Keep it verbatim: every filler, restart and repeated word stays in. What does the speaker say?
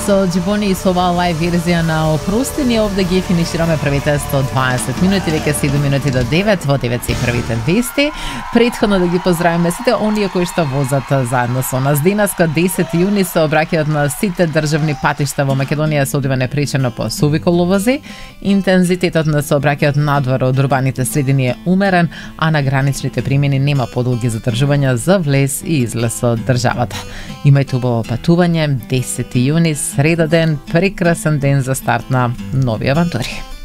со Джибони и со оваа лайв верзија на Опрости, ние овде ги финишираме првите сто дваесет минути, веќе седум минути до девет, во девет се првите вести. Предходно да ги поздравиме сите оние кои што возат заедно со нас. Денеска десети јуни се обраќаат на сите државни патишта во Македонија се одива непречено по суви коловози. Интензитетот на сообраќајот надвор од урбаните средини е умерен, а на граничните премини нема подолги задржувања за влез и излез од државата. Имајте убаво патување. десети јуни, среда ден, прекрасен ден за старт на нови авантури.